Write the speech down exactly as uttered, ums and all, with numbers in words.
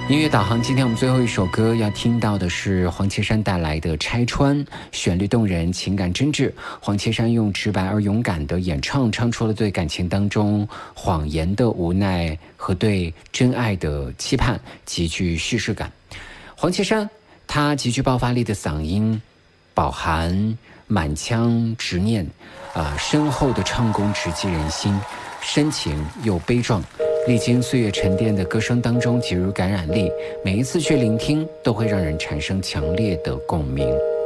音乐导航，今天我们最后一首歌要听到的是黄绮珊带来的《拆穿》，旋律动人，情感真挚。黄绮珊用直白而勇敢的演唱，唱出了对感情当中谎言的无奈和对真爱的期盼，极具叙事感。黄绮珊她极具爆发力的嗓音，饱含满腔执念，啊、呃，深厚的唱功直击人心，深情又悲壮。历经岁月沉淀的歌声当中极具感染力，每一次去聆听都会让人产生强烈的共鸣。